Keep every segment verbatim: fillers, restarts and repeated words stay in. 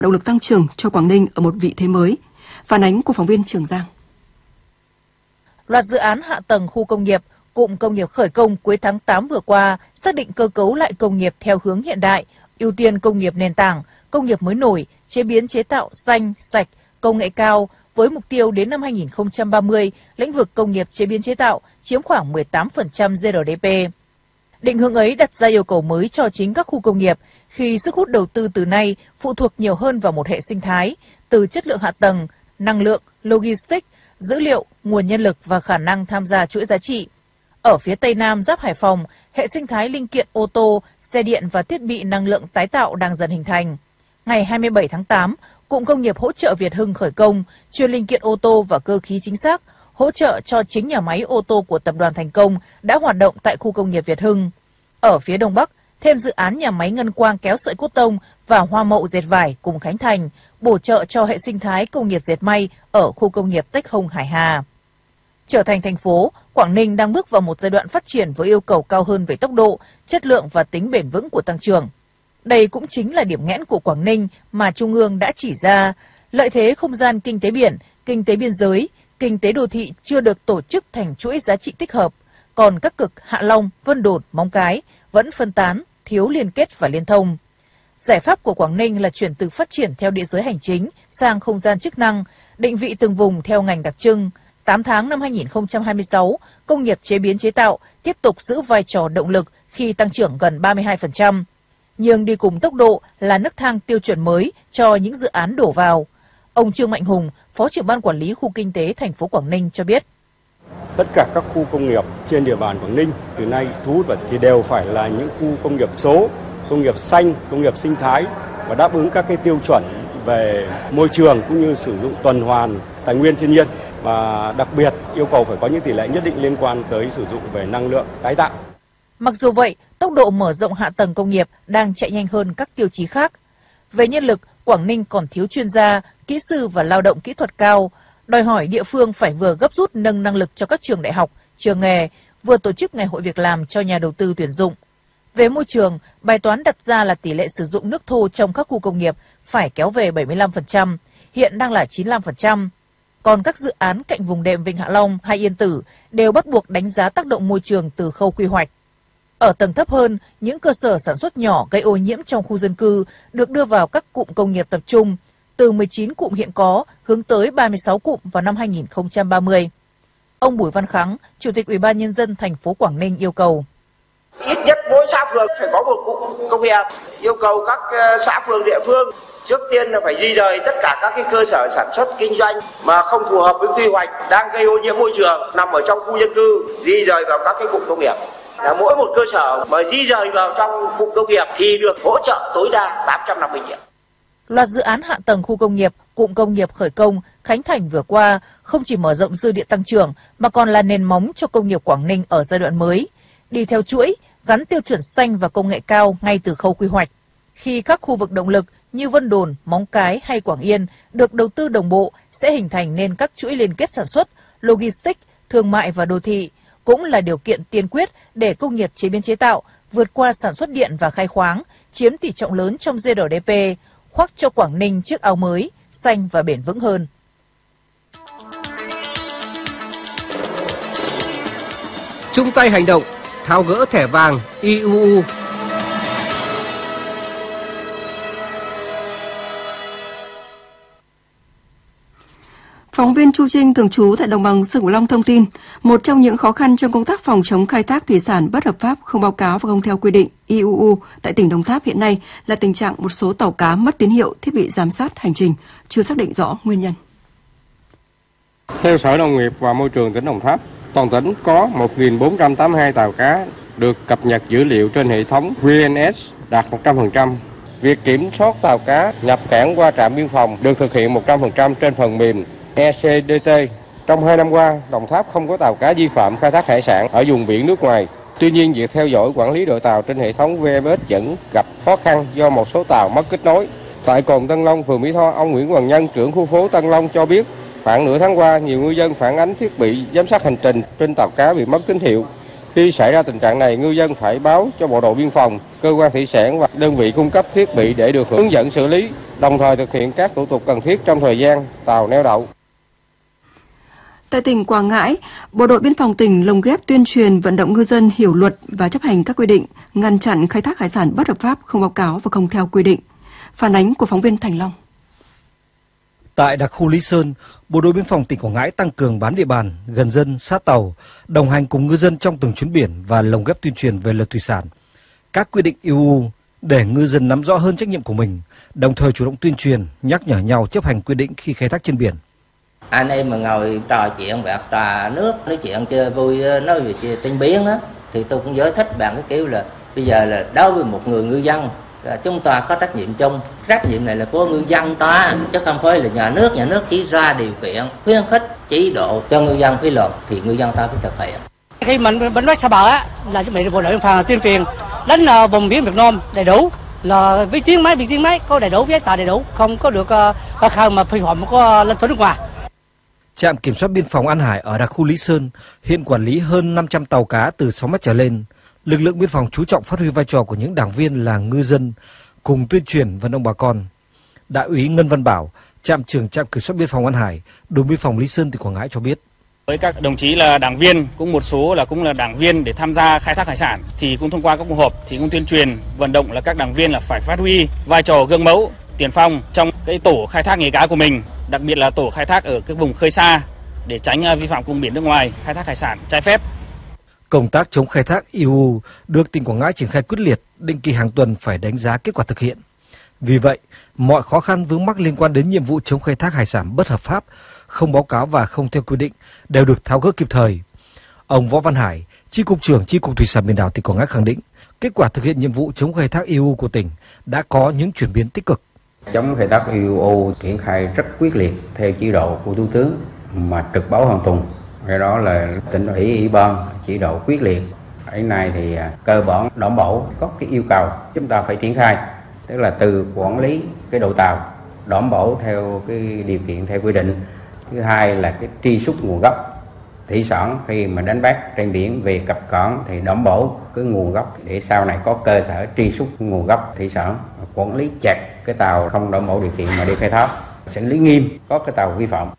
động lực tăng trưởng cho Quảng Ninh ở một vị thế mới. Phản ánh của phóng viên Trường Giang. Loạt dự án hạ tầng khu công nghiệp, cụm công nghiệp khởi công cuối tháng tám vừa qua xác định cơ cấu lại công nghiệp theo hướng hiện đại, ưu tiên công nghiệp nền tảng, công nghiệp mới nổi, chế biến chế tạo xanh, sạch, công nghệ cao, với mục tiêu đến năm hai nghìn không trăm ba mươi, lĩnh vực công nghiệp chế biến chế tạo chiếm khoảng mười tám phần trăm giê đê pê. Định hướng ấy đặt ra yêu cầu mới cho chính các khu công nghiệp, khi sức hút đầu tư từ nay phụ thuộc nhiều hơn vào một hệ sinh thái, từ chất lượng hạ tầng, năng lượng, logistics, dữ liệu, nguồn nhân lực và khả năng tham gia chuỗi giá trị. Ở phía Tây Nam giáp Hải Phòng, hệ sinh thái linh kiện ô tô, xe điện và thiết bị năng lượng tái tạo đang dần hình thành. Ngày hai mươi bảy tháng tám, Cụm công nghiệp hỗ trợ Việt Hưng khởi công, chuyên linh kiện ô tô và cơ khí chính xác, hỗ trợ cho chính nhà máy ô tô của Tập đoàn Thành Công đã hoạt động tại khu công nghiệp Việt Hưng. Ở phía Đông Bắc, thêm dự án nhà máy ngân quang kéo sợi cốt tông và hoa mậu dệt vải cùng khánh thành, bổ trợ cho hệ sinh thái công nghiệp dệt may ở khu công nghiệp Tech Hông Hải Hà. Trở thành thành phố, Quảng Ninh đang bước vào một giai đoạn phát triển với yêu cầu cao hơn về tốc độ, chất lượng và tính bền vững của tăng trưởng. Đây cũng chính là điểm nghẽn của Quảng Ninh mà Trung ương đã chỉ ra, lợi thế không gian kinh tế biển, kinh tế biên giới, kinh tế đô thị chưa được tổ chức thành chuỗi giá trị tích hợp, còn các cực Hạ Long, Vân Đồn, Móng Cái vẫn phân tán, thiếu liên kết và liên thông. Giải pháp của Quảng Ninh là chuyển từ phát triển theo địa giới hành chính sang không gian chức năng, định vị từng vùng theo ngành đặc trưng. tám tháng năm hai nghìn không trăm hai mươi sáu, công nghiệp chế biến chế tạo tiếp tục giữ vai trò động lực khi tăng trưởng gần ba mươi hai phần trăm. Nhưng đi cùng tốc độ là nấc thang tiêu chuẩn mới cho những dự án đổ vào. Ông Trương Mạnh Hùng, Phó trưởng ban quản lý khu kinh tế thành phố Quảng Ninh cho biết. Tất cả các khu công nghiệp trên địa bàn Quảng Ninh từ nay thu hút vào thì đều phải là những khu công nghiệp số, công nghiệp xanh, công nghiệp sinh thái và đáp ứng các cái tiêu chuẩn về môi trường cũng như sử dụng tuần hoàn tài nguyên thiên nhiên, và đặc biệt yêu cầu phải có những tỷ lệ nhất định liên quan tới sử dụng về năng lượng tái tạo. Mặc dù vậy, tốc độ mở rộng hạ tầng công nghiệp đang chạy nhanh hơn các tiêu chí khác. Về nhân lực, Quảng Ninh còn thiếu chuyên gia, kỹ sư và lao động kỹ thuật cao, đòi hỏi địa phương phải vừa gấp rút nâng năng lực cho các trường đại học, trường nghề, vừa tổ chức ngày hội việc làm cho nhà đầu tư tuyển dụng. Về môi trường, bài toán đặt ra là tỷ lệ sử dụng nước thô trong các khu công nghiệp phải kéo về bảy mươi lăm phần trăm, hiện đang là chín mươi lăm phần trăm. Còn các dự án cạnh vùng đệm Vịnh Hạ Long hay Yên Tử đều bắt buộc đánh giá tác động môi trường từ khâu quy hoạch. Ở tầng thấp hơn, những cơ sở sản xuất nhỏ gây ô nhiễm trong khu dân cư được đưa vào các cụm công nghiệp tập trung, từ mười chín cụm hiện có hướng tới ba mươi sáu cụm vào năm hai nghìn không trăm ba mươi. Ông Bùi Văn Kháng, Chủ tịch Ủy ban Nhân dân thành phố Quảng Ninh yêu cầu. Ít nhất mỗi xã phường phải có một cụm công nghiệp, yêu cầu các xã phường địa phương trước tiên là phải di rời tất cả các cái cơ sở sản xuất kinh doanh mà không phù hợp với quy hoạch đang gây ô nhiễm môi trường nằm ở trong khu dân cư, di rời vào các cái cụm công nghiệp. Là mỗi một cơ sở mà di rời vào trong cụm công nghiệp thì được hỗ trợ tối đa tám trăm năm mươi triệu. Loạt dự án hạ tầng khu công nghiệp, cụm công nghiệp khởi công, khánh thành vừa qua không chỉ mở rộng dư địa tăng trưởng mà còn là nền móng cho công nghiệp Quảng Ninh ở giai đoạn mới, đi theo chuỗi, gắn tiêu chuẩn xanh và công nghệ cao ngay từ khâu quy hoạch. Khi các khu vực động lực như Vân Đồn, Móng Cái hay Quảng Yên được đầu tư đồng bộ sẽ hình thành nên các chuỗi liên kết sản xuất, logistics, thương mại và đô thị, cũng là điều kiện tiên quyết để công nghiệp chế biến chế tạo vượt qua sản xuất điện và khai khoáng, chiếm tỷ trọng lớn trong giê đê pê, khoác cho Quảng Ninh chiếc áo mới, xanh và bền vững hơn. Chung tay hành động, tháo gỡ thẻ vàng i u u. Phóng viên Chu Trinh thường trú tại đồng bằng Sông Cửu Long thông tin, một trong những khó khăn trong công tác phòng chống khai thác thủy sản bất hợp pháp, không báo cáo và không theo quy định i u u tại tỉnh Đồng Tháp hiện nay là tình trạng một số tàu cá mất tín hiệu thiết bị giám sát hành trình, chưa xác định rõ nguyên nhân. Theo Sở Nông nghiệp và Môi trường tỉnh Đồng Tháp, toàn tỉnh có một nghìn bốn trăm tám mươi hai tàu cá được cập nhật dữ liệu trên hệ thống vê en ét đạt một trăm phần trăm. Việc kiểm soát tàu cá nhập cảng qua trạm biên phòng được thực hiện một trăm phần trăm trên phần mềm e xê đê tê. Trong hai năm qua, Đồng Tháp không có tàu cá vi phạm khai thác hải sản ở vùng biển nước ngoài. Tuy nhiên, việc theo dõi quản lý đội tàu trên hệ thống vê em ét vẫn gặp khó khăn do một số tàu mất kết nối. Tại cồn Tân Long, phường Mỹ Tho, ông Nguyễn Hoàng Nhân, trưởng khu phố Tân Long cho biết, khoảng nửa tháng qua, nhiều ngư dân phản ánh thiết bị giám sát hành trình trên tàu cá bị mất tín hiệu. Khi xảy ra tình trạng này, ngư dân phải báo cho bộ đội biên phòng, cơ quan thủy sản và đơn vị cung cấp thiết bị để được hướng dẫn xử lý. đồng thời thực hiện các thủ tục cần thiết trong thời gian tàu neo đậu. Tại tỉnh Quảng Ngãi, Bộ đội Biên phòng tỉnh lồng ghép tuyên truyền vận động ngư dân hiểu luật và chấp hành các quy định, ngăn chặn khai thác hải sản bất hợp pháp, không báo cáo và không theo quy định. Phản ánh của phóng viên Thành Long. Tại đặc khu Lý Sơn, Bộ đội Biên phòng tỉnh Quảng Ngãi tăng cường bám địa bàn, gần dân, sát tàu, đồng hành cùng ngư dân trong từng chuyến biển và lồng ghép tuyên truyền về luật thủy sản, các quy định e u để ngư dân nắm rõ hơn trách nhiệm của mình, đồng thời chủ động tuyên truyền, nhắc nhở nhau chấp hành quy định khi khai thác trên biển. Anh em mà ngồi trò chuyện bạc trà nước, nói chuyện chơi vui, nói về trên biển á, thì tôi cũng giải thích bạn cái kiểu là bây giờ là đối với một người ngư dân, chúng ta có trách nhiệm chung, trách nhiệm này là của ngư dân ta, chứ không phải là nhà nước. Nhà nước chỉ ra điều kiện, khuyến khích, chỉ độ cho ngư dân phải làm thì ngư dân ta phải thực hiện. Khi mình bến bách xa bờ á, là chuẩn bị bộ đội biên phòng tuyên truyền đánh uh, vùng biển Việt Nam đầy đủ, là với tiếng máy, bị tiếng máy có đầy đủ, giấy tờ đầy đủ, không có được uh, khơi mà phi phạm có lên tới nước ngoài. Trạm kiểm soát biên phòng An Hải ở đặc khu Lý Sơn hiện quản lý hơn năm trăm tàu cá từ sáu mét trở lên. Lực lượng biên phòng chú trọng phát huy vai trò của những đảng viên là ngư dân, cùng tuyên truyền vận động bà con. Đại úy Ngân Văn Bảo, trạm trưởng trạm kiểm soát biên phòng An Hải, đồn biên phòng Lý Sơn, tỉnh Quảng Ngãi cho biết. Với các đồng chí là đảng viên, cũng một số là cũng là đảng viên để tham gia khai thác hải sản, thì cũng thông qua các cuộc họp thì cũng tuyên truyền vận động là các đảng viên là phải phát huy vai trò gương mẫu, tiền phong trong cái tổ khai thác nghề cá của mình, đặc biệt là tổ khai thác ở các vùng khơi xa để tránh vi phạm vùng biển nước ngoài khai thác hải sản trái phép. Công tác chống khai thác e u được tỉnh Quảng Ngãi triển khai quyết liệt, định kỳ hàng tuần phải đánh giá kết quả thực hiện. Vì vậy, mọi khó khăn vướng mắc liên quan đến nhiệm vụ chống khai thác hải sản bất hợp pháp, không báo cáo và không theo quy định đều được tháo gỡ kịp thời. Ông Võ Văn Hải, Chi cục trưởng Chi cục Thủy sản Biển đảo tỉnh Quảng Ngãi khẳng định, kết quả thực hiện nhiệm vụ chống khai thác e u của tỉnh đã có những chuyển biến tích cực. Chống khai thác e u triển khai rất quyết liệt theo chỉ đạo của Thủ tướng mà trực báo hàng tuần. Cái đó là tỉnh ủy, ủy ban chỉ đạo quyết liệt. Đến nay thì cơ bản đảm bảo có cái yêu cầu chúng ta phải triển khai, tức là từ quản lý cái đội tàu đảm bảo theo cái điều kiện theo quy định. Thứ hai là cái truy xuất nguồn gốc thủy sản khi mà đánh bắt trên biển về cập cảng thì đảm bảo cái nguồn gốc để sau này có cơ sở truy xuất nguồn gốc thủy sản, quản lý chặt cái tàu không đảm bảo điều kiện mà đi khai thác, xử lý nghiêm có cái tàu vi phạm.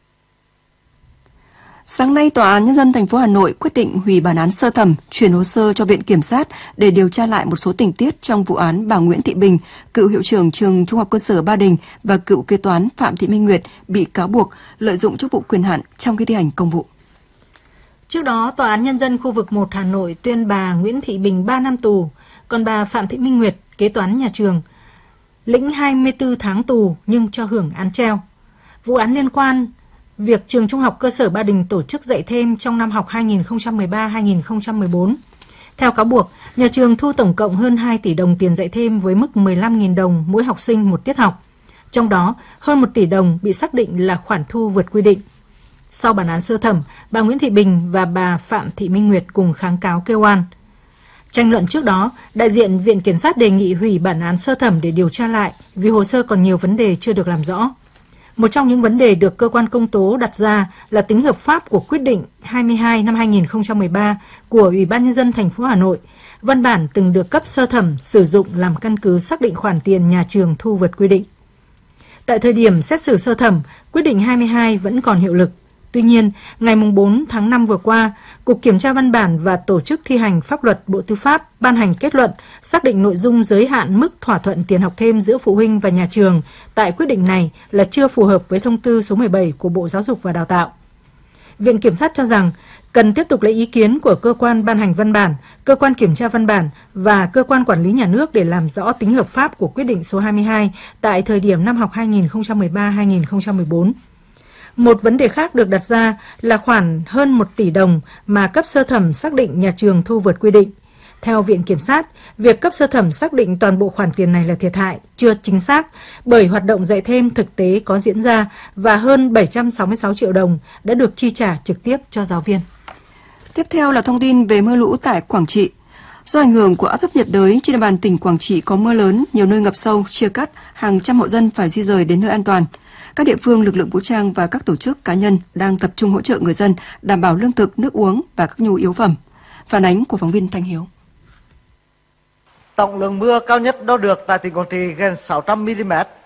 Sáng nay, Tòa án Nhân dân thành phố Hà Nội quyết định hủy bản án sơ thẩm, chuyển hồ sơ cho Viện Kiểm sát để điều tra lại một số tình tiết trong vụ án bà Nguyễn Thị Bình, cựu hiệu trưởng trường Trung học cơ sở Ba Đình và cựu kế toán Phạm Thị Minh Nguyệt bị cáo buộc lợi dụng chức vụ quyền hạn trong khi thi hành công vụ. Trước đó, Tòa án Nhân dân khu vực một Hà Nội tuyên bà Nguyễn Thị Bình ba năm tù, còn bà Phạm Thị Minh Nguyệt, kế toán nhà trường, lĩnh hai mươi tư tháng tù nhưng cho hưởng án treo. Vụ án liên quan việc trường Trung học cơ sở Ba Đình tổ chức dạy thêm trong năm học hai nghìn không trăm mười ba hai nghìn không trăm mười bốn. Theo cáo buộc, nhà trường thu tổng cộng hơn hai tỷ đồng tiền dạy thêm với mức mười lăm nghìn đồng mỗi học sinh một tiết học. Trong đó, hơn một tỷ đồng bị xác định là khoản thu vượt quy định. Sau bản án sơ thẩm, bà Nguyễn Thị Bình và bà Phạm Thị Minh Nguyệt cùng kháng cáo kêu oan. Tranh luận trước đó, đại diện Viện Kiểm sát đề nghị hủy bản án sơ thẩm để điều tra lại vì hồ sơ còn nhiều vấn đề chưa được làm rõ. Một trong những vấn đề được cơ quan công tố đặt ra là tính hợp pháp của quyết định hai mươi hai năm hai nghìn không trăm mười ba của Ủy ban Nhân dân thành phố Hà Nội, văn bản từng được cấp sơ thẩm sử dụng làm căn cứ xác định khoản tiền nhà trường thu vượt quy định. Tại thời điểm xét xử sơ thẩm, quyết định hai mươi hai vẫn còn hiệu lực. Tuy nhiên, ngày bốn tháng năm vừa qua, Cục Kiểm tra Văn bản và Tổ chức Thi hành Pháp luật Bộ Tư pháp ban hành kết luận xác định nội dung giới hạn mức thỏa thuận tiền học thêm giữa phụ huynh và nhà trường tại quyết định này là chưa phù hợp với thông tư số mười bảy của Bộ Giáo dục và Đào tạo. Viện Kiểm sát cho rằng cần tiếp tục lấy ý kiến của cơ quan ban hành văn bản, cơ quan kiểm tra văn bản và cơ quan quản lý nhà nước để làm rõ tính hợp pháp của quyết định số hai mươi hai tại thời điểm năm học hai nghìn không trăm mười ba hai nghìn không trăm mười bốn. Một vấn đề khác được đặt ra là khoản hơn một tỷ đồng mà cấp sơ thẩm xác định nhà trường thu vượt quy định. Theo Viện Kiểm sát, việc cấp sơ thẩm xác định toàn bộ khoản tiền này là thiệt hại chưa chính xác bởi hoạt động dạy thêm thực tế có diễn ra và hơn bảy trăm sáu mươi sáu triệu đồng đã được chi trả trực tiếp cho giáo viên. Tiếp theo là thông tin về mưa lũ tại Quảng Trị. Do ảnh hưởng của áp thấp nhiệt đới, trên địa bàn tỉnh Quảng Trị có mưa lớn, nhiều nơi ngập sâu, chia cắt, hàng trăm hộ dân phải di rời đến nơi an toàn. Các địa phương, lực lượng vũ trang và các tổ chức cá nhân đang tập trung hỗ trợ người dân đảm bảo lương thực, nước uống và các nhu yếu phẩm. Phản ánh của phóng viên Thanh Hiếu. Tổng lượng mưa cao nhất đo được tại tỉnh Quảng Trị gần sáu trăm mi li mét.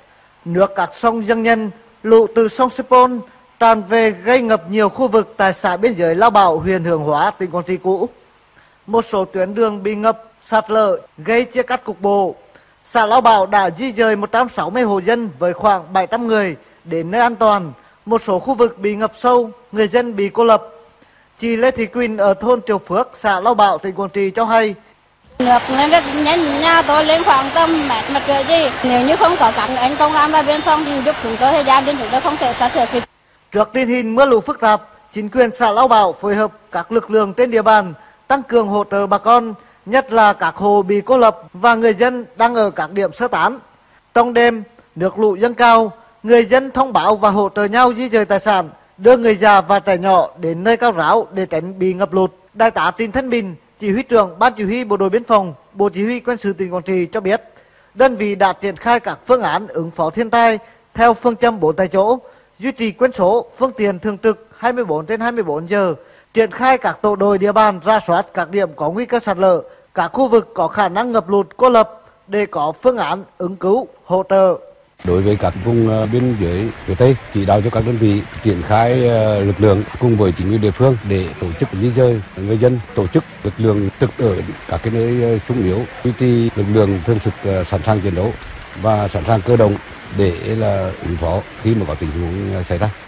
nước các sông dâng nhân, lũ từ sông Sepol tràn về gây ngập nhiều khu vực tại xã biên giới Lao Bảo, huyện Hướng Hóa, tỉnh Quảng Trị cũ. Một số tuyến đường bị ngập, sạt lở, gây chia cắt cục bộ. Xã Lao Bảo đã di dời một trăm sáu mươi hộ dân với khoảng bảy trăm người đến nơi an toàn. Một số khu vực bị ngập sâu, người dân bị cô lập. Chị Lê Thị Quỳnh ở thôn Triều Phước, xã Lao Bảo, tỉnh Quảng Trị cho hay. Nước lên rất nhanh, nhà tôi lên khoảng tầm mét mặt rưỡi gì. Nếu như không có các anh công an và biên phòng thì giúp chúng tôi thời gian đến chúng tôi không thể xả sửa kịp. Trước tình hình mưa lũ phức tạp, chính quyền xã Lao Bảo phối hợp các lực lượng trên địa bàn tăng cường hỗ trợ bà con, nhất là các hộ bị cô lập và người dân đang ở các điểm sơ tán. Trong đêm, nước lũ dâng cao, người dân thông báo và hỗ trợ nhau di dời tài sản, đưa người già và trẻ nhỏ đến nơi cao ráo để tránh bị ngập lụt. Đại tá Trịnh Thanh Bình, chỉ huy trưởng Ban Chỉ huy Bộ đội Biên phòng, Bộ Chỉ huy Quân sự tỉnh Quảng Trị cho biết, đơn vị đã triển khai các phương án ứng phó thiên tai theo phương châm bốn tại chỗ, duy trì quân số, phương tiện thường trực hai mươi bốn trên hai mươi bốn giờ, triển khai các tổ đội địa bàn rà soát các điểm có nguy cơ sạt lở, các khu vực có khả năng ngập lụt cô lập để có phương án ứng cứu, hỗ trợ. Đối với các vùng biên giới phía Tây, chỉ đạo cho các đơn vị triển khai lực lượng cùng với chính quyền địa phương để tổ chức di dời người dân, tổ chức lực lượng trực ở các cái nơi xung yếu, duy trì lực lượng thường trực sẵn sàng chiến đấu và sẵn sàng cơ động để là ứng phó khi mà có tình huống xảy ra.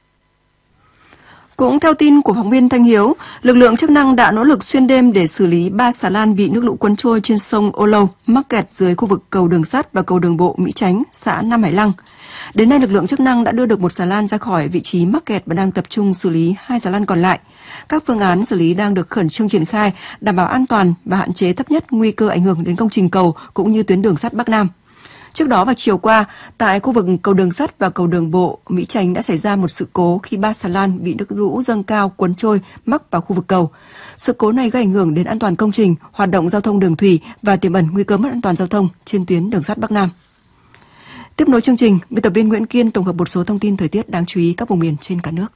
Cũng theo tin của phóng viên Thanh Hiếu, lực lượng chức năng đã nỗ lực xuyên đêm để xử lý ba xà lan bị nước lũ cuốn trôi trên sông Ô Lâu, mắc kẹt dưới khu vực cầu đường sắt và cầu đường bộ Mỹ Chánh, xã Nam Hải Lăng. Đến nay, lực lượng chức năng đã đưa được một xà lan ra khỏi vị trí mắc kẹt và đang tập trung xử lý hai xà lan còn lại. Các phương án xử lý đang được khẩn trương triển khai, đảm bảo an toàn và hạn chế thấp nhất nguy cơ ảnh hưởng đến công trình cầu cũng như tuyến đường sắt Bắc Nam. Trước đó vào chiều qua, tại khu vực cầu đường sắt và cầu đường bộ Mỹ Chánh đã xảy ra một sự cố khi ba xà lan bị nước lũ dâng cao cuốn trôi mắc vào khu vực cầu. Sự cố này gây ảnh hưởng đến an toàn công trình, hoạt động giao thông đường thủy và tiềm ẩn nguy cơ mất an toàn giao thông trên tuyến đường sắt Bắc Nam. Tiếp nối chương trình, biên tập viên Nguyễn Kiên tổng hợp một số thông tin thời tiết đáng chú ý các vùng miền trên cả nước.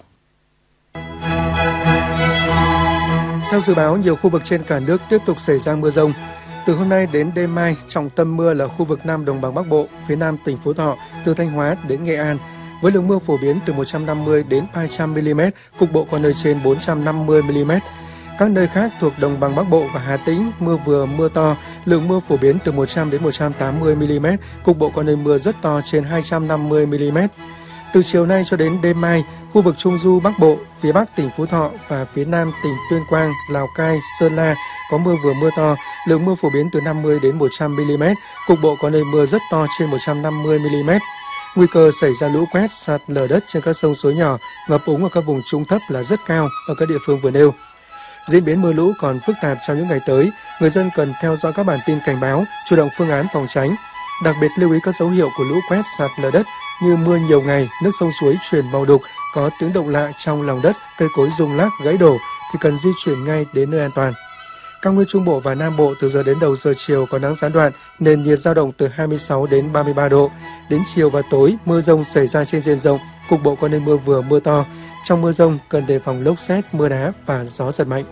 Theo dự báo, nhiều khu vực trên cả nước tiếp tục xảy ra mưa dông. Từ hôm nay đến đêm mai, trọng tâm mưa là khu vực Nam Đồng bằng Bắc Bộ, phía Nam tỉnh Phú Thọ, từ Thanh Hóa đến Nghệ An, với lượng mưa phổ biến từ một trăm năm mươi đến hai trăm mi-li-mét, cục bộ có nơi trên bốn trăm năm mươi mi-li-mét. Các nơi khác thuộc Đồng bằng Bắc Bộ và Hà Tĩnh, mưa vừa mưa to, lượng mưa phổ biến từ một trăm đến một trăm tám mươi mi-li-mét, cục bộ có nơi mưa rất to trên hai trăm năm mươi mi-li-mét. Từ chiều nay cho đến đêm mai, khu vực Trung Du Bắc Bộ, phía Bắc tỉnh Phú Thọ và phía Nam tỉnh Tuyên Quang, Lào Cai, Sơn La có mưa vừa mưa to, lượng mưa phổ biến từ năm mươi đến một trăm mi-li-mét, cục bộ có nơi mưa rất to trên một trăm năm mươi mi-li-mét. Nguy cơ xảy ra lũ quét, sạt lở đất trên các sông suối nhỏ, ngập úng ở các vùng trũng thấp là rất cao ở các địa phương vừa nêu. Diễn biến mưa lũ còn phức tạp trong những ngày tới, người dân cần theo dõi các bản tin cảnh báo, chủ động phương án phòng tránh. Đặc biệt lưu ý các dấu hiệu của lũ quét, sạt lở đất như mưa nhiều ngày, nước sông suối chuyển màu đục, có tiếng động lạ trong lòng đất, cây cối rung lắc, gãy đổ thì cần di chuyển ngay đến nơi an toàn. Cao nguyên Trung Bộ và Nam Bộ từ giờ đến đầu giờ chiều có nắng gián đoạn, nền nhiệt dao động từ hai mươi sáu đến ba mươi ba độ. Đến chiều và tối, mưa rông xảy ra trên diện rộng, cục bộ có nơi mưa vừa mưa to. Trong mưa rông cần đề phòng lốc sét, mưa đá và gió giật mạnh.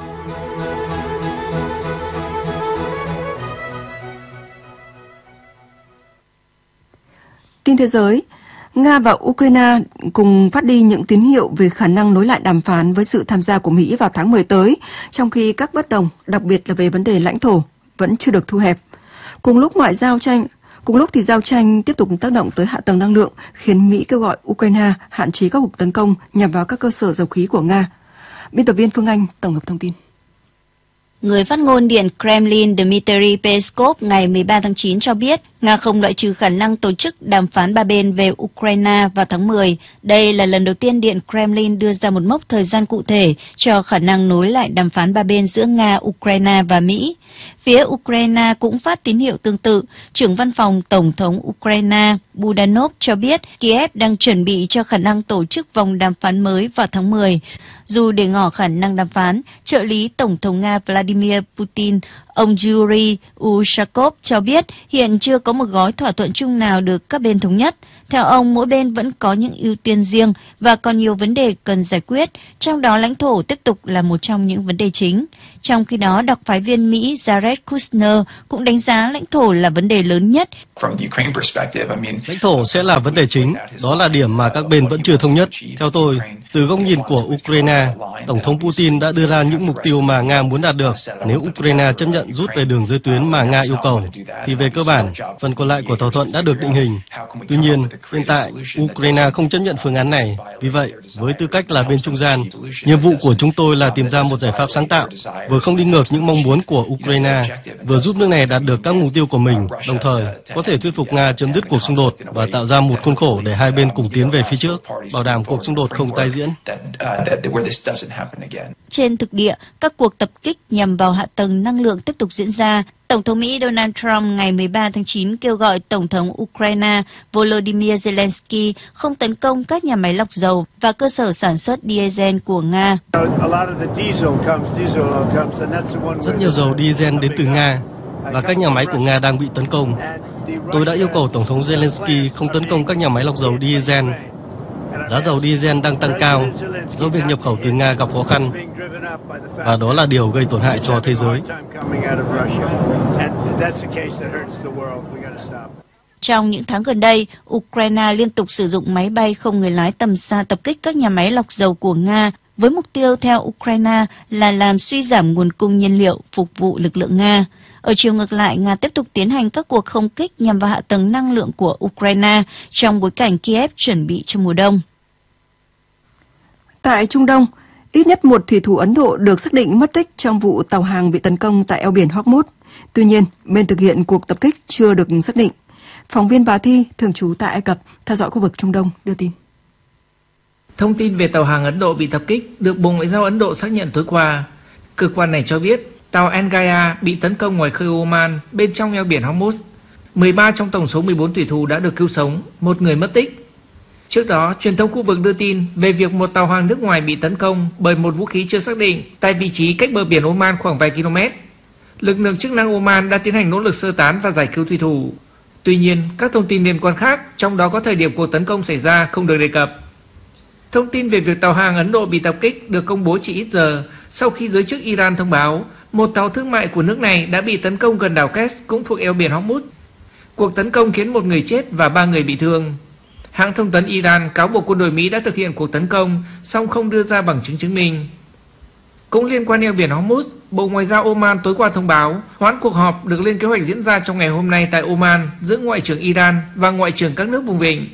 Tin thế giới, Nga và Ukraine cùng phát đi những tín hiệu về khả năng nối lại đàm phán với sự tham gia của Mỹ vào tháng mười tới, trong khi các bất đồng, đặc biệt là về vấn đề lãnh thổ, vẫn chưa được thu hẹp. Cùng lúc ngoại giao tranh, cùng lúc thì giao tranh tiếp tục tác động tới hạ tầng năng lượng, khiến Mỹ kêu gọi Ukraine hạn chế các cuộc tấn công nhằm vào các cơ sở dầu khí của Nga. Biên tập viên Phương Anh tổng hợp thông tin. Người phát ngôn Điện Kremlin Dmitry Peskov ngày mười ba tháng chín cho biết Nga không loại trừ khả năng tổ chức đàm phán ba bên về Ukraine vào tháng mười. Đây là lần đầu tiên Điện Kremlin đưa ra một mốc thời gian cụ thể cho khả năng nối lại đàm phán ba bên giữa Nga, Ukraine và Mỹ. Phía Ukraine cũng phát tín hiệu tương tự. Trưởng văn phòng Tổng thống Ukraine Budanov cho biết Kiev đang chuẩn bị cho khả năng tổ chức vòng đàm phán mới vào tháng mười. Dù để ngỏ khả năng đàm phán, trợ lý Tổng thống Nga Vladimir Putin, ông Yuri Ushakov cho biết hiện chưa có có một gói thỏa thuận chung nào được các bên thống nhất. Theo ông, mỗi bên vẫn có những ưu tiên riêng và còn nhiều vấn đề cần giải quyết, trong đó lãnh thổ tiếp tục là một trong những vấn đề chính. Trong khi đó, đặc phái viên Mỹ Jared Kushner cũng đánh giá lãnh thổ là vấn đề lớn nhất. Lãnh thổ sẽ là vấn đề chính, đó là điểm mà các bên vẫn chưa thống nhất. Theo tôi, từ góc nhìn của Ukraine, Tổng thống Putin đã đưa ra những mục tiêu mà Nga muốn đạt được. Nếu Ukraine chấp nhận rút về đường giới tuyến mà Nga yêu cầu, thì về cơ bản, phần còn lại của thỏa thuận đã được định hình. Tuy nhiên, hiện tại, Ukraine không chấp nhận phương án này. Vì vậy, với tư cách là bên trung gian, nhiệm vụ của chúng tôi là tìm ra một giải pháp sáng tạo, vừa không đi ngược những mong muốn của Ukraine, vừa giúp nước này đạt được các mục tiêu của mình, đồng thời có thể thuyết phục Nga chấm dứt cuộc xung đột và tạo ra một khuôn khổ để hai bên cùng tiến về phía trước, bảo đảm cuộc xung đột không tái diễn. Trên thực địa, các cuộc tập kích nhằm vào hạ tầng năng lượng tiếp tục diễn ra. Tổng thống Mỹ Donald Trump ngày mười ba tháng chín kêu gọi Tổng thống Ukraine Volodymyr Zelensky không tấn công các nhà máy lọc dầu và cơ sở sản xuất diesel của Nga. Rất nhiều dầu diesel đến từ Nga và các nhà máy của Nga đang bị tấn công. Tôi đã yêu cầu Tổng thống Zelensky không tấn công các nhà máy lọc dầu diesel. Giá dầu diesel đang tăng cao do việc nhập khẩu từ Nga gặp khó khăn, và đó là điều gây tổn hại cho thế giới. Trong những tháng gần đây, Ukraine liên tục sử dụng máy bay không người lái tầm xa tập kích các nhà máy lọc dầu của Nga, với mục tiêu theo Ukraine là làm suy giảm nguồn cung nhiên liệu phục vụ lực lượng Nga. Ở chiều ngược lại, Nga tiếp tục tiến hành các cuộc không kích nhằm vào hạ tầng năng lượng của Ukraine trong bối cảnh Kiev chuẩn bị cho mùa đông. Tại Trung Đông, ít nhất một thủy thủ Ấn Độ được xác định mất tích trong vụ tàu hàng bị tấn công tại eo biển Hormuz. Tuy nhiên, bên thực hiện cuộc tập kích chưa được xác định. Phóng viên Bà Thi, thường trú tại Ai Cập, theo dõi khu vực Trung Đông, đưa tin. Thông tin về tàu hàng Ấn Độ bị tập kích được Bộ Ngoại giao Ấn Độ xác nhận tối qua. Cơ quan này cho biết tàu Al Ghaya bị tấn công ngoài khơi Oman bên trong eo biển Hormuz. mười ba trong tổng số mười bốn thủy thủ đã được cứu sống, một người mất tích. Trước đó, truyền thông khu vực đưa tin về việc một tàu hàng nước ngoài bị tấn công bởi một vũ khí chưa xác định tại vị trí cách bờ biển Oman khoảng vài km. Lực lượng chức năng Oman đã tiến hành nỗ lực sơ tán và giải cứu thủy thủ. Tuy nhiên, các thông tin liên quan khác, trong đó có thời điểm cuộc tấn công xảy ra, không được đề cập. Thông tin về việc tàu hàng Ấn Độ bị tập kích được công bố chỉ ít giờ sau khi giới chức Iran thông báo một tàu thương mại của nước này đã bị tấn công gần đảo Kers cũng thuộc eo biển Hormuz. Cuộc tấn công khiến một người chết và ba người bị thương. Hãng thông tấn Iran cáo buộc quân đội Mỹ đã thực hiện cuộc tấn công, song không đưa ra bằng chứng chứng minh. Cũng liên quan eo biển Hormuz, Bộ Ngoại giao Oman tối qua thông báo hoãn cuộc họp được lên kế hoạch diễn ra trong ngày hôm nay tại Oman giữa Ngoại trưởng Iran và Ngoại trưởng các nước vùng vịnh.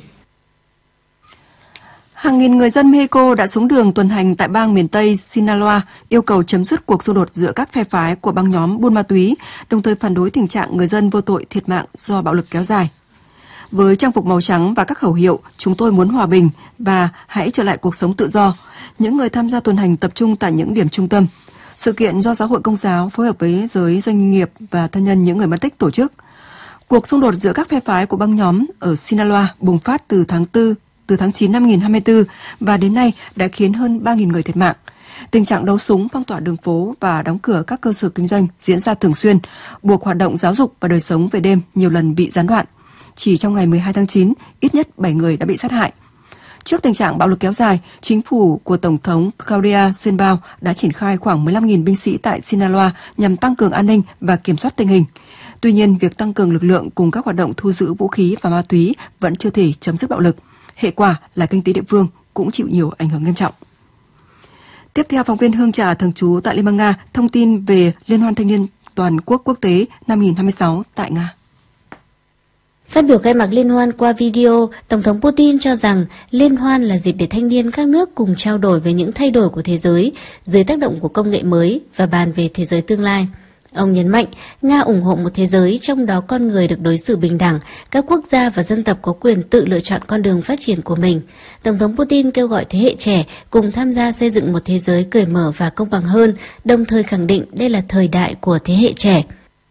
Hàng nghìn người dân Mexico đã xuống đường tuần hành tại bang miền Tây Sinaloa yêu cầu chấm dứt cuộc xung đột giữa các phe phái của băng nhóm buôn ma túy, đồng thời phản đối tình trạng người dân vô tội thiệt mạng do bạo lực kéo dài. Với trang phục màu trắng và các khẩu hiệu "Chúng tôi muốn hòa bình" và "Hãy trở lại cuộc sống tự do", những người tham gia tuần hành tập trung tại những điểm trung tâm. Sự kiện do Giáo hội Công giáo phối hợp với giới doanh nghiệp và thân nhân những người mất tích tổ chức. Cuộc xung đột giữa các phe phái của băng nhóm ở Sinaloa bùng phát từ tháng tư, từ tháng chín năm hai nghìn không trăm hai mươi tư và đến nay đã khiến hơn ba nghìn người thiệt mạng. Tình trạng đấu súng, phong tỏa đường phố và đóng cửa các cơ sở kinh doanh diễn ra thường xuyên, buộc hoạt động giáo dục và đời sống về đêm nhiều lần bị gián đoạn. Chỉ trong ngày mười hai tháng chín, ít nhất bảy người đã bị sát hại. Trước tình trạng bạo lực kéo dài, chính phủ của Tổng thống Claudia Sheinbaum đã triển khai khoảng mười lăm nghìn binh sĩ tại Sinaloa nhằm tăng cường an ninh và kiểm soát tình hình. Tuy nhiên, việc tăng cường lực lượng cùng các hoạt động thu giữ vũ khí và ma túy vẫn chưa thể chấm dứt bạo lực. Hệ quả là kinh tế địa phương cũng chịu nhiều ảnh hưởng nghiêm trọng. Tiếp theo, phóng viên Hương Trà thường trú tại Liên bang Nga thông tin về Liên hoan thanh niên toàn quốc quốc tế năm hai nghìn không trăm hai mươi sáu tại Nga. Phát biểu khai mạc liên hoan qua video, Tổng thống Putin cho rằng liên hoan là dịp để thanh niên các nước cùng trao đổi về những thay đổi của thế giới dưới tác động của công nghệ mới và bàn về thế giới tương lai. Ông nhấn mạnh, Nga ủng hộ một thế giới trong đó con người được đối xử bình đẳng, các quốc gia và dân tộc có quyền tự lựa chọn con đường phát triển của mình. Tổng thống Putin kêu gọi thế hệ trẻ cùng tham gia xây dựng một thế giới cởi mở và công bằng hơn, đồng thời khẳng định đây là thời đại của thế hệ trẻ.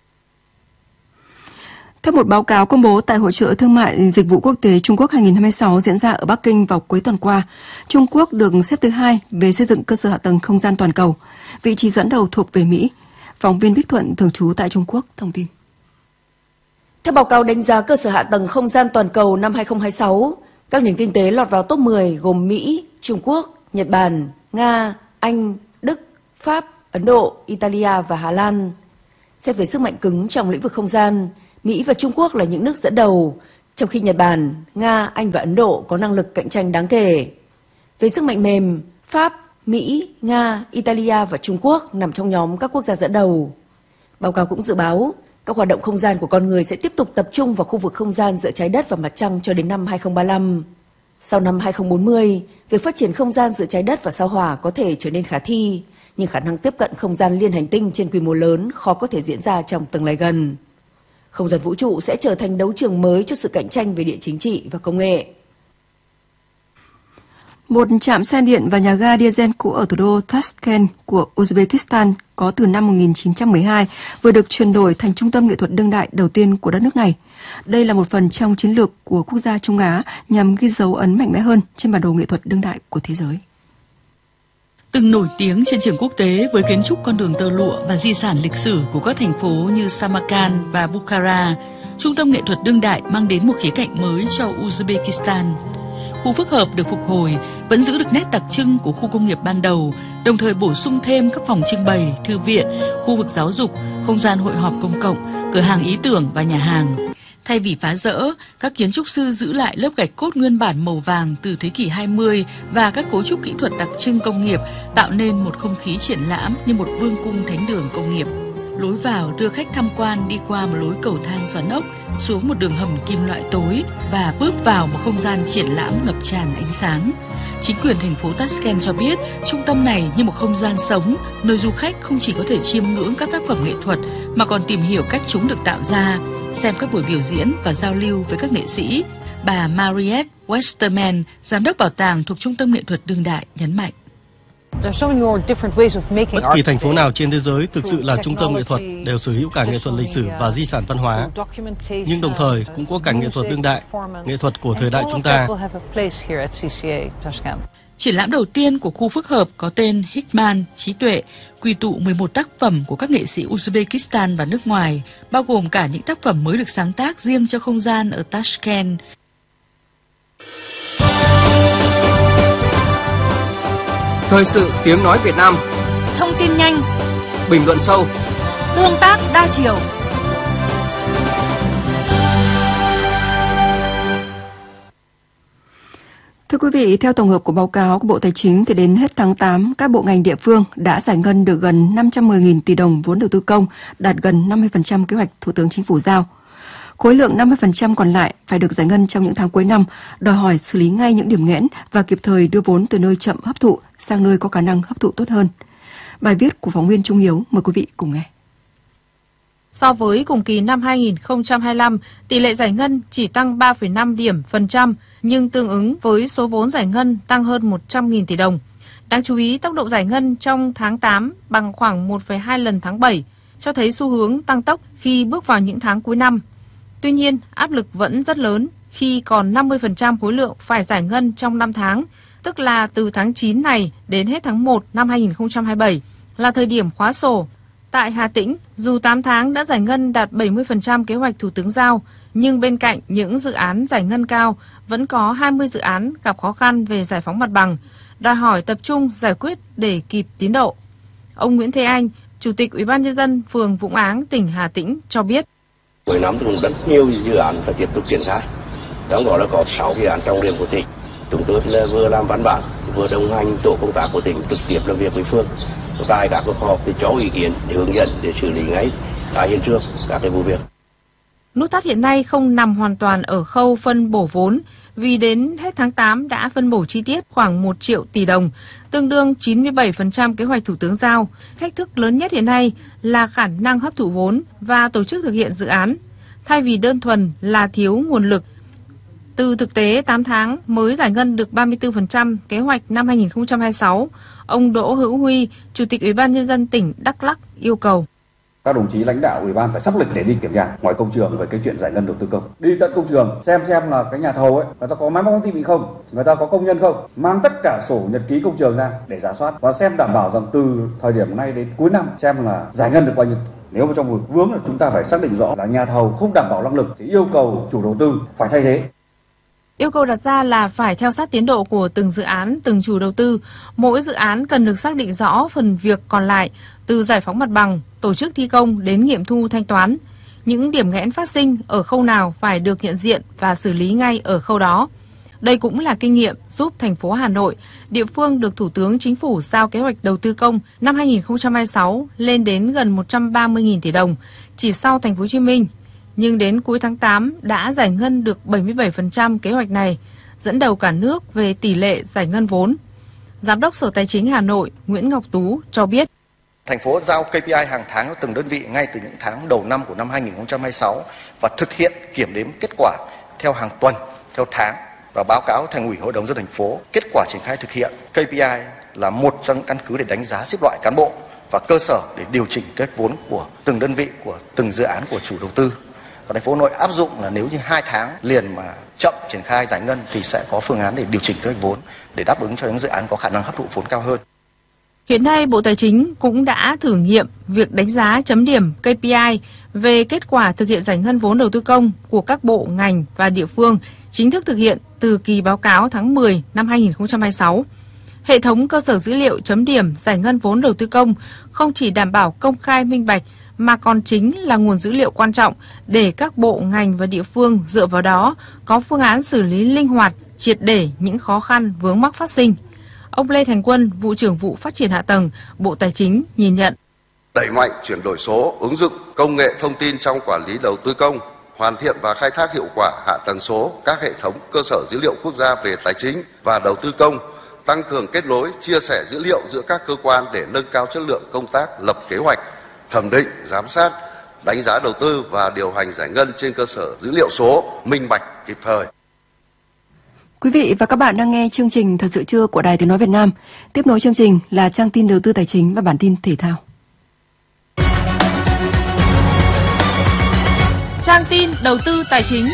Theo một báo cáo công bố tại Hội chợ Thương mại Dịch vụ Quốc tế Trung Quốc hai nghìn không trăm hai mươi sáu diễn ra ở Bắc Kinh vào cuối tuần qua, Trung Quốc được xếp thứ hai về xây dựng cơ sở hạ tầng không gian toàn cầu. Vị trí dẫn đầu thuộc về Mỹ. Phóng viên Bích Thuận thường trú tại Trung Quốc thông tin. Theo báo cáo đánh giá cơ sở hạ tầng không gian toàn cầu năm hai không hai sáu, các nền kinh tế lọt vào top mười gồm Mỹ, Trung Quốc, Nhật Bản, Nga, Anh, Đức, Pháp, Ấn Độ, Italia và Hà Lan. Xét về sức mạnh cứng trong lĩnh vực không gian, Mỹ và Trung Quốc là những nước dẫn đầu, trong khi Nhật Bản, Nga, Anh và Ấn Độ có năng lực cạnh tranh đáng kể. Về sức mạnh mềm, Pháp, Mỹ, Nga, Italia và Trung Quốc nằm trong nhóm các quốc gia dẫn đầu. Báo cáo cũng dự báo, các hoạt động không gian của con người sẽ tiếp tục tập trung vào khu vực không gian giữa trái đất và mặt trăng cho đến năm hai không ba lăm. Sau năm hai không bốn mươi, việc phát triển không gian giữa trái đất và sao Hỏa có thể trở nên khả thi, nhưng khả năng tiếp cận không gian liên hành tinh trên quy mô lớn khó có thể diễn ra trong tương lai gần. Không gian vũ trụ sẽ trở thành đấu trường mới cho sự cạnh tranh về địa chính trị và công nghệ. Một trạm xe điện và nhà ga diesel cũ ở thủ đô Tashkent của Uzbekistan có từ năm một nghìn chín trăm mười hai vừa được chuyển đổi thành trung tâm nghệ thuật đương đại đầu tiên của đất nước này. Đây là một phần trong chiến lược của quốc gia Trung Á nhằm ghi dấu ấn mạnh mẽ hơn trên bản đồ nghệ thuật đương đại của thế giới. Từng nổi tiếng trên trường quốc tế với kiến trúc con đường tơ lụa và di sản lịch sử của các thành phố như Samarkand và Bukhara, trung tâm nghệ thuật đương đại mang đến một khía cạnh mới cho Uzbekistan. Khu phức hợp được phục hồi vẫn giữ được nét đặc trưng của khu công nghiệp ban đầu, đồng thời bổ sung thêm các phòng trưng bày, thư viện, khu vực giáo dục, không gian hội họp công cộng, cửa hàng ý tưởng và nhà hàng. Thay vì phá rỡ, các kiến trúc sư giữ lại lớp gạch cốt nguyên bản màu vàng từ thế kỷ hai mươi và các cấu trúc kỹ thuật đặc trưng công nghiệp tạo nên một không khí triển lãm như một vương cung thánh đường công nghiệp. Lối vào đưa khách tham quan đi qua một lối cầu thang xoắn ốc, xuống một đường hầm kim loại tối và bước vào một không gian triển lãm ngập tràn ánh sáng. Chính quyền thành phố Tashkent cho biết trung tâm này như một không gian sống, nơi du khách không chỉ có thể chiêm ngưỡng các tác phẩm nghệ thuật mà còn tìm hiểu cách chúng được tạo ra, xem các buổi biểu diễn và giao lưu với các nghệ sĩ. Bà Mariette Westerman, giám đốc bảo tàng thuộc Trung tâm nghệ thuật đương đại, nhấn mạnh. Bất kỳ thành phố nào trên thế giới thực sự là trung tâm nghệ thuật đều sở hữu cả nghệ thuật lịch sử và di sản văn hóa, nhưng đồng thời cũng có cả nghệ thuật đương đại, nghệ thuật của thời đại chúng ta. Triển lãm đầu tiên của khu phức hợp có tên Hikman, trí tuệ, quy tụ mười một tác phẩm của các nghệ sĩ Uzbekistan và nước ngoài, bao gồm cả những tác phẩm mới được sáng tác riêng cho không gian ở Tashkent. Thời sự tiếng nói Việt Nam. Thông tin nhanh, bình luận sâu, tương tác đa chiều. Thưa quý vị, theo tổng hợp của báo cáo của Bộ Tài chính thì đến hết tháng tám, các bộ ngành địa phương đã giải ngân được gần năm trăm mười nghìn tỷ đồng vốn đầu tư công, đạt gần năm mươi phần trăm kế hoạch Thủ tướng Chính phủ giao. Khối lượng năm mươi phần trăm còn lại phải được giải ngân trong những tháng cuối năm, đòi hỏi xử lý ngay những điểm nghẽn và kịp thời đưa vốn từ nơi chậm hấp thụ sang nơi có khả năng hấp thụ tốt hơn. Bài viết của phóng viên Trung Hiếu, mời quý vị cùng nghe. So với cùng kỳ năm hai nghìn không trăm hai mươi lăm, tỷ lệ giải ngân chỉ tăng ba phẩy năm điểm phần trăm, nhưng tương ứng với số vốn giải ngân tăng hơn một trăm nghìn tỷ đồng. Đáng chú ý, tốc độ giải ngân trong tháng tám bằng khoảng một phẩy hai lần tháng bảy, cho thấy xu hướng tăng tốc khi bước vào những tháng cuối năm. Tuy nhiên, áp lực vẫn rất lớn khi còn năm mươi phần trăm khối lượng phải giải ngân trong năm tháng, tức là từ tháng chín này đến hết tháng một năm hai nghìn không trăm hai mươi bảy là thời điểm khóa sổ. Tại Hà Tĩnh, dù tám tháng đã giải ngân đạt bảy mươi phần trăm kế hoạch Thủ tướng giao, nhưng bên cạnh những dự án giải ngân cao, vẫn có hai mươi dự án gặp khó khăn về giải phóng mặt bằng, đòi hỏi tập trung giải quyết để kịp tiến độ. Ông Nguyễn Thế Anh, Chủ tịch Ủy ban nhân dân phường Vũng Áng, tỉnh Hà Tĩnh cho biết. Cuối năm cũng rất nhiều dự án phải tiếp tục triển khai. Trong đó là có sáu dự án trọng điểm của tỉnh. Chúng tôi là vừa làm văn bản, vừa đồng hành tổ công tác của tỉnh trực tiếp làm việc với phường. Tại các cuộc họp thì cho ý kiến để hướng dẫn để xử lý ngay tại hiện trường các cái vụ việc. Nút thắt hiện nay không nằm hoàn toàn ở khâu phân bổ vốn, vì đến hết tháng tám đã phân bổ chi tiết khoảng một triệu tỷ đồng, tương đương chín mươi bảy phần trăm kế hoạch Thủ tướng giao. Thách thức lớn nhất hiện nay là khả năng hấp thụ vốn và tổ chức thực hiện dự án, thay vì đơn thuần là thiếu nguồn lực. Từ thực tế tám tháng mới giải ngân được ba mươi tư phần trăm kế hoạch năm hai nghìn không trăm hai mươi sáu, ông Đỗ Hữu Huy, Chủ tịch Ủy ban nhân dân tỉnh Đắk Lắk yêu cầu. Các đồng chí lãnh đạo ủy ban phải sắp lịch để đi kiểm tra ngoài công trường về cái chuyện giải ngân đầu tư công. Đi tận công trường xem xem là cái nhà thầu ấy, người ta có máy móc thiết bị không, người ta có công nhân không, mang tất cả sổ nhật ký công trường ra để rà soát và xem đảm bảo rằng từ thời điểm này đến cuối năm xem là giải ngân được bao nhiêu Nếu mà trong vực vướng là chúng ta phải xác định rõ là nhà thầu không đảm bảo năng lực thì yêu cầu chủ đầu tư phải thay thế. Yêu cầu đặt ra là phải theo sát tiến độ của từng dự án, từng chủ đầu tư. Mỗi dự án cần được xác định rõ phần việc còn lại, từ giải phóng mặt bằng, tổ chức thi công đến nghiệm thu thanh toán. Những điểm nghẽn phát sinh ở khâu nào phải được nhận diện và xử lý ngay ở khâu đó. Đây cũng là kinh nghiệm giúp thành phố Hà Nội, địa phương được Thủ tướng Chính phủ giao kế hoạch đầu tư công năm hai nghìn không trăm hai mươi sáu lên đến gần một trăm ba mươi nghìn tỷ đồng, chỉ sau thành phố Hồ Chí Minh. Nhưng đến cuối tháng tám đã giải ngân được bảy mươi bảy phần trăm kế hoạch này, dẫn đầu cả nước về tỷ lệ giải ngân vốn. Giám đốc Sở Tài chính Hà Nội Nguyễn Ngọc Tú cho biết. Thành phố giao ca pê i hàng tháng cho từng đơn vị ngay từ những tháng đầu năm của năm hai nghìn không trăm hai mươi sáu và thực hiện kiểm đếm kết quả theo hàng tuần, theo tháng và báo cáo Thành ủy Hội đồng nhân dân thành phố kết quả triển khai thực hiện. ca pê i là một trong những căn cứ để đánh giá xếp loại cán bộ và cơ sở để điều chỉnh kế hoạch vốn của từng đơn vị, của từng dự án của chủ đầu tư. Và thành phố Hà Nội áp dụng là nếu như hai tháng liền mà chậm triển khai giải ngân thì sẽ có phương án để điều chỉnh kế hoạch vốn để đáp ứng cho những dự án có khả năng hấp thụ vốn cao hơn. Hiện nay, Bộ Tài chính cũng đã thử nghiệm việc đánh giá chấm điểm ca pê i về kết quả thực hiện giải ngân vốn đầu tư công của các bộ, ngành và địa phương chính thức thực hiện từ kỳ báo cáo tháng mười năm hai nghìn không trăm hai mươi sáu. Hệ thống cơ sở dữ liệu chấm điểm giải ngân vốn đầu tư công không chỉ đảm bảo công khai minh bạch mà còn chính là nguồn dữ liệu quan trọng để các bộ, ngành và địa phương dựa vào đó có phương án xử lý linh hoạt, triệt để những khó khăn vướng mắc phát sinh. Ông Lê Thành Quân, Vụ trưởng Vụ Phát triển Hạ tầng, Bộ Tài chính nhìn nhận. Đẩy mạnh chuyển đổi số, ứng dụng công nghệ thông tin trong quản lý đầu tư công, hoàn thiện và khai thác hiệu quả hạ tầng số, các hệ thống cơ sở dữ liệu quốc gia về tài chính và đầu tư công, tăng cường kết nối, chia sẻ dữ liệu giữa các cơ quan để nâng cao chất lượng công tác lập kế hoạch, thẩm định, giám sát, đánh giá đầu tư và điều hành giải ngân trên cơ sở dữ liệu số, minh bạch, kịp thời. Quý vị và các bạn đang nghe chương trình Thật sự trưa của Đài Tiếng nói Việt Nam. Tiếp nối chương trình là trang tin đầu tư tài chính và bản tin thể thao. Trang tin đầu tư tài chính.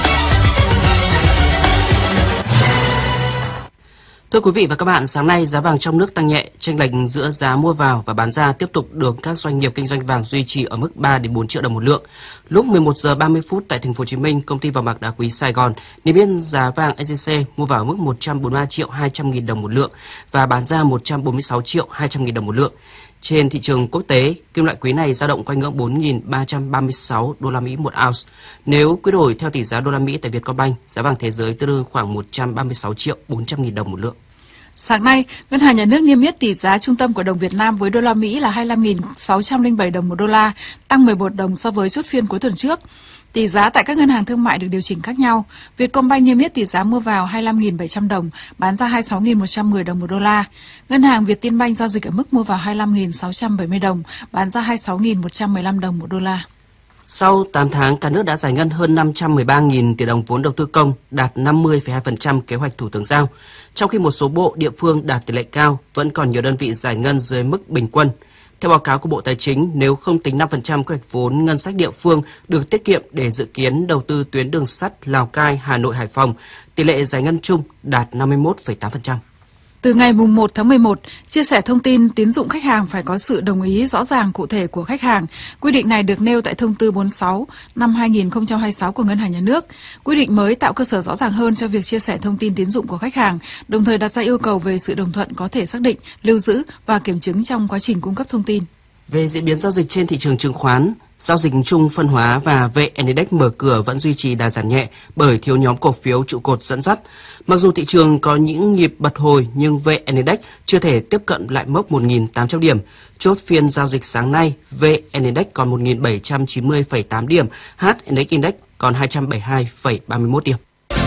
Thưa quý vị và các bạn, sáng nay giá vàng trong nước tăng nhẹ, chênh lệch giữa giá mua vào và bán ra tiếp tục được các doanh nghiệp kinh doanh vàng duy trì ở mức ba đến bốn triệu đồng một lượng. Lúc mười một giờ ba mươi phút tại thành phố Hồ Chí Minh, công ty vàng bạc đá quý Sài Gòn niêm yết giá vàng ét gi xê mua vào mức một trăm bốn mươi ba triệu hai trăm nghìn đồng một lượng và bán ra một trăm bốn mươi sáu triệu hai trăm nghìn đồng một lượng. Trên thị trường quốc tế, kim loại quý này dao động quanh ngưỡng bốn nghìn ba trăm ba mươi sáu đô la Mỹ một ounce. Nếu quy đổi theo tỷ giá đô la Mỹ tại Vietcombank, giá vàng thế giới tương đương khoảng một trăm ba mươi sáu triệu bốn trăm nghìn đồng một lượng. Sáng nay, Ngân hàng Nhà nước niêm yết tỷ giá trung tâm của đồng Việt Nam với đô la Mỹ là hai mươi lăm nghìn sáu trăm lẻ bảy đồng một đô la, tăng mười một đồng so với chốt phiên cuối tuần trước. Tỷ giá tại các ngân hàng thương mại được điều chỉnh khác nhau. Vietcombank niêm yết tỷ giá mua vào hai mươi lăm nghìn bảy trăm đồng, bán ra hai mươi sáu nghìn một trăm mười đồng một đô la. Ngân hàng Vietinbank giao dịch ở mức mua vào hai mươi lăm nghìn sáu trăm bảy mươi đồng, bán ra hai mươi sáu nghìn một trăm mười lăm đồng một đô la. Sau tám tháng, cả nước đã giải ngân hơn năm trăm mười ba nghìn tỷ đồng vốn đầu tư công, đạt năm mươi phẩy hai phần trăm kế hoạch Thủ tướng giao. Trong khi một số bộ, địa phương đạt tỷ lệ cao, vẫn còn nhiều đơn vị giải ngân dưới mức bình quân. Theo báo cáo của Bộ Tài chính, nếu không tính năm phần trăm kế hoạch vốn ngân sách địa phương được tiết kiệm để dự kiến đầu tư tuyến đường sắt Lào Cai, Hà Nội, Hải Phòng, tỷ lệ giải ngân chung đạt năm mươi mốt phẩy tám phần trăm. Từ ngày mùng một tháng mười một, chia sẻ thông tin tín dụng khách hàng phải có sự đồng ý rõ ràng cụ thể của khách hàng. Quy định này được nêu tại thông tư bốn mươi sáu năm hai nghìn không trăm hai mươi sáu của Ngân hàng Nhà nước. Quy định mới tạo cơ sở rõ ràng hơn cho việc chia sẻ thông tin tín dụng của khách hàng, đồng thời đặt ra yêu cầu về sự đồng thuận có thể xác định, lưu giữ và kiểm chứng trong quá trình cung cấp thông tin. Về diễn biến giao dịch trên thị trường chứng khoán, giao dịch chung phân hóa và vê en Index mở cửa vẫn duy trì đà giảm nhẹ bởi thiếu nhóm cổ phiếu trụ cột dẫn dắt. Mặc dù thị trường có những nhịp bật hồi nhưng vê en Index chưa thể tiếp cận lại mốc một nghìn tám trăm điểm. Chốt phiên giao dịch sáng nay, vê en Index còn một nghìn bảy trăm chín mươi phẩy tám điểm, hát en ích Index còn hai trăm bảy mươi hai phẩy ba mươi mốt điểm.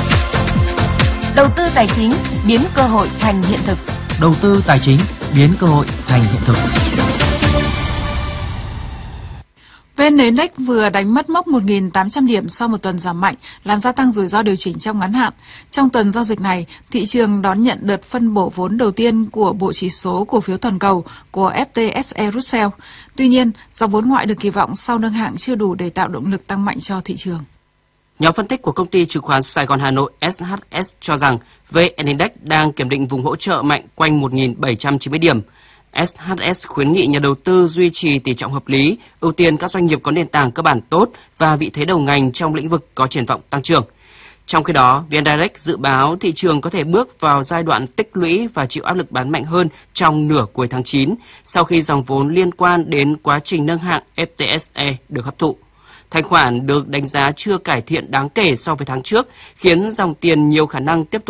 Đầu tư tài chính biến cơ hội thành hiện thực. Đầu tư tài chính biến cơ hội thành hiện thực. vê en Index vừa đánh mất mốc một nghìn tám trăm điểm sau một tuần giảm mạnh, làm gia tăng rủi ro điều chỉnh trong ngắn hạn. Trong tuần giao dịch này, thị trường đón nhận đợt phân bổ vốn đầu tiên của bộ chỉ số cổ phiếu toàn cầu của ép tê ét e Russell. Tuy nhiên, dòng vốn ngoại được kỳ vọng sau nâng hạng chưa đủ để tạo động lực tăng mạnh cho thị trường. Nhóm phân tích của công ty chứng khoán Sài Gòn Hà Nội ét hát ét cho rằng vê en Index đang kiểm định vùng hỗ trợ mạnh quanh một nghìn bảy trăm chín mươi điểm. ét hát ét khuyến nghị nhà đầu tư duy trì tỷ trọng hợp lý, ưu tiên các doanh nghiệp có nền tảng cơ bản tốt và vị thế đầu ngành trong lĩnh vực có triển vọng tăng trưởng. Trong khi đó, vê en Direct dự báo thị trường có thể bước vào giai đoạn tích lũy và chịu áp lực bán mạnh hơn trong nửa cuối tháng chín, sau khi dòng vốn liên quan đến quá trình nâng hạng ép tê ét e được hấp thụ. Thanh khoản được đánh giá chưa cải thiện đáng kể so với tháng trước, khiến dòng tiền nhiều khả năng tiếp tục